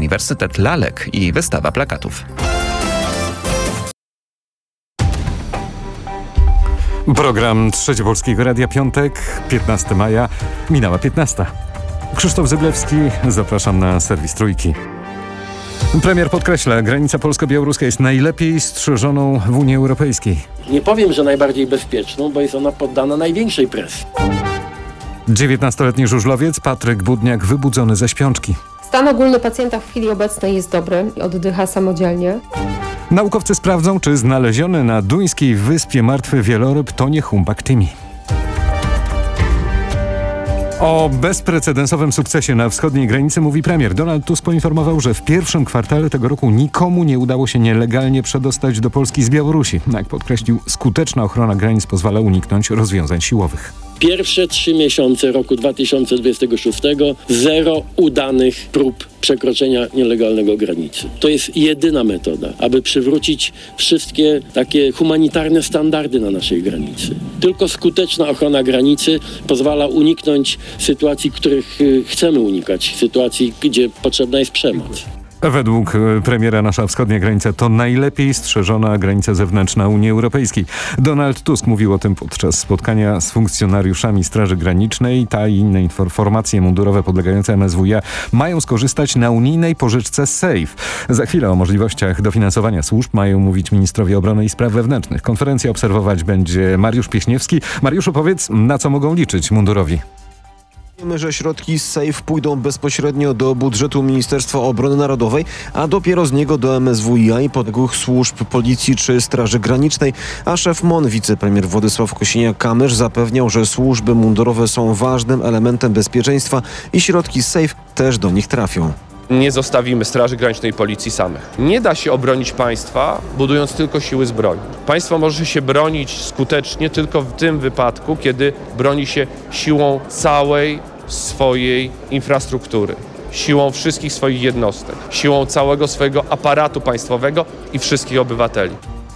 Uniwersytet Lalek i wystawa plakatów. Program Trzecie Polskiego Radia, piątek, 15 maja, minęła 15. Krzysztof Zyblewski, zapraszam na serwis Trójki. Premier podkreśla, granica polsko-białoruska jest najlepiej strzeżoną w Unii Europejskiej. Nie powiem, że najbardziej bezpieczną, bo jest ona poddana największej presji. 19-letni żużlowiec Patryk Budniak wybudzony ze śpiączki. Stan ogólny pacjenta w chwili obecnej jest dobry, oddycha samodzielnie. Naukowcy sprawdzą, czy znaleziony na duńskiej wyspie martwy wieloryb to nie humbug Timmy. O bezprecedensowym sukcesie na wschodniej granicy mówi premier. Donald Tusk poinformował, że w pierwszym kwartale tego roku nikomu nie udało się nielegalnie przedostać do Polski z Białorusi. Jak podkreślił, skuteczna ochrona granic pozwala uniknąć rozwiązań siłowych. Pierwsze 3 miesiące roku 2026 zero udanych prób przekroczenia nielegalnego granicy. To jest jedyna metoda, aby przywrócić wszystkie takie humanitarne standardy na naszej granicy. Tylko skuteczna ochrona granicy pozwala uniknąć sytuacji, których chcemy unikać, sytuacji, gdzie potrzebna jest przemoc. Według premiera nasza wschodnia granica to najlepiej strzeżona granica zewnętrzna Unii Europejskiej. Donald Tusk mówił o tym podczas spotkania z funkcjonariuszami Straży Granicznej. Ta i inne formacje mundurowe podlegające MSWiA mają skorzystać na unijnej pożyczce SAFE. Za chwilę o możliwościach dofinansowania służb mają mówić ministrowie obrony i spraw wewnętrznych. Konferencję obserwować będzie Mariusz Pieśniewski. Mariuszu, powiedz, na co mogą liczyć mundurowi? Wiemy, że środki z SAFE pójdą bezpośrednio do budżetu Ministerstwa Obrony Narodowej, a dopiero z niego do MSWiA i podległych służb Policji czy Straży Granicznej, a szef MON, wicepremier Władysław Kosiniak-Kamysz zapewniał, że służby mundurowe są ważnym elementem bezpieczeństwa i środki z SAFE też do nich trafią. Nie zostawimy Straży Granicznej i Policji samych. Nie da się obronić państwa, budując tylko siły zbrojne. Państwo może się bronić skutecznie tylko w tym wypadku, kiedy broni się siłą całej swojej infrastruktury, siłą wszystkich swoich jednostek, siłą całego swojego aparatu państwowego i wszystkich obywateli.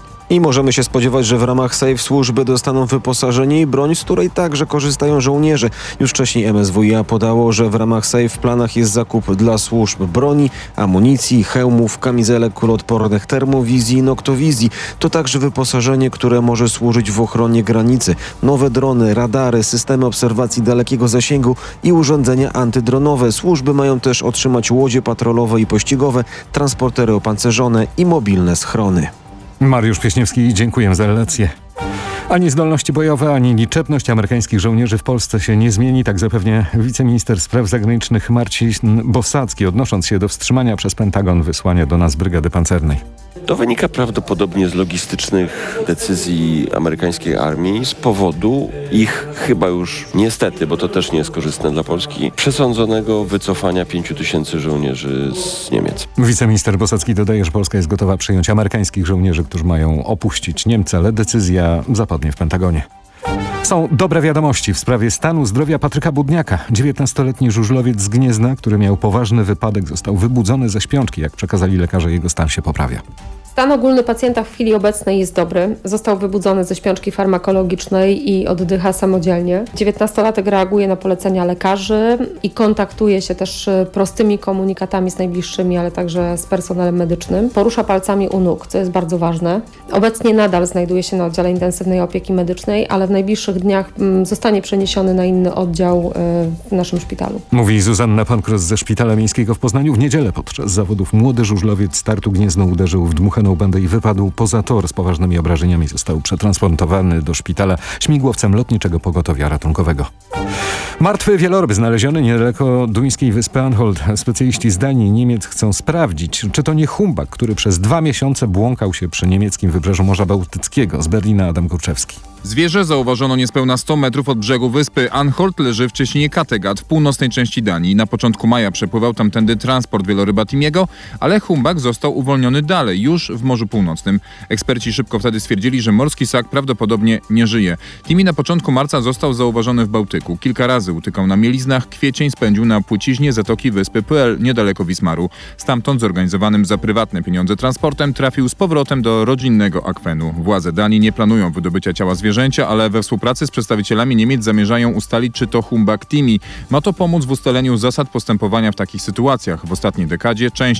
I możemy się spodziewać, że w ramach SAFE służby dostaną wyposażenie i broń, z której także korzystają żołnierze. Już wcześniej MSWiA podało, że w ramach SAFE w planach jest zakup dla służb broni, amunicji, hełmów, kamizelek kuloodpornych, termowizji i noktowizji. To także wyposażenie, które może służyć w ochronie granicy. Nowe drony, radary, systemy obserwacji dalekiego zasięgu i urządzenia antydronowe. Służby mają też otrzymać łodzie patrolowe i pościgowe, transportery opancerzone i mobilne schrony. Mariusz Pieśniewski, dziękuję za relację. Ani zdolności bojowe, ani liczebność amerykańskich żołnierzy w Polsce się nie zmieni, tak zapewnia wiceminister spraw zagranicznych Marcin Bosacki, odnosząc się do wstrzymania przez Pentagon wysłania do nas brygady pancernej. To wynika prawdopodobnie z logistycznych decyzji amerykańskiej armii z powodu ich chyba już niestety, bo to też nie jest korzystne dla Polski, przesądzonego wycofania 5000 żołnierzy z Niemiec. Wiceminister Bosacki dodaje, że Polska jest gotowa przyjąć amerykańskich żołnierzy, którzy mają opuścić Niemcy, ale decyzja zapadnie w Pentagonie. Są dobre wiadomości w sprawie stanu zdrowia Patryka Budniaka. 19-letni żużlowiec z Gniezna, który miał poważny wypadek, został wybudzony ze śpiączki. Jak przekazali lekarze, jego stan się poprawia. Stan ogólny pacjenta w chwili obecnej jest dobry. Został wybudzony ze śpiączki farmakologicznej i oddycha samodzielnie. 19-latek reaguje na polecenia lekarzy i kontaktuje się też prostymi komunikatami z najbliższymi, ale także z personelem medycznym. Porusza palcami u nóg, co jest bardzo ważne. Obecnie nadal znajduje się na oddziale intensywnej opieki medycznej, ale w najbliższych dniach zostanie przeniesiony na inny oddział w naszym szpitalu. Mówi Zuzanna Pankros ze Szpitala Miejskiego w Poznaniu. W niedzielę podczas zawodów młody żużlowiec Startu Gniezno uderzył w dmuchaną bandę i wypadł poza tor z poważnymi obrażeniami. Został przetransportowany do szpitala śmigłowcem lotniczego pogotowia ratunkowego. Martwy wieloryb znaleziony niedaleko duńskiej wyspy Anholt. Specjaliści z Danii i Niemiec chcą sprawdzić, czy to nie humbug, który przez 2 miesiące błąkał się przy niemieckim wybrzeżu Morza Bałtyckiego. Z Berlina Adam Kurczewski. Zwierzę zauważono niespełna 100 metrów od brzegu wyspy. Anholt leży w cieśninie Kattegat w północnej części Danii. Na początku maja przepływał tamtędy transport wieloryba Timiego, ale humbug został uwolniony dalej, już w Morzu Północnym. Eksperci szybko wtedy stwierdzili, że morski ssak prawdopodobnie nie żyje. Timi na początku marca został zauważony w Bałtyku. Kilka razy utykał na mieliznach, kwiecień spędził na płciźnie zatoki wyspy Pöel niedaleko Wismaru. Stamtąd zorganizowanym za prywatne pieniądze transportem trafił z powrotem do rodzinnego akwenu. Władze Danii nie planują wydobycia ciała zwierzęcia, ale we współpracy z przedstawicielami Niemiec zamierzają ustalić, czy to humbug Timi. Ma to pomóc w ustaleniu zasad postępowania w takich sytuacjach. W ostatniej dekadzie część